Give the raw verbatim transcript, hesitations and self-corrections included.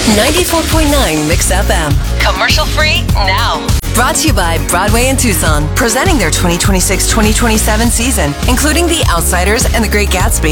ninety-four point nine Mix F M. Commercial free now. Brought to you by Broadway and Tucson, presenting their twenty twenty-six twenty twenty-seven season, including The Outsiders and The Great Gatsby.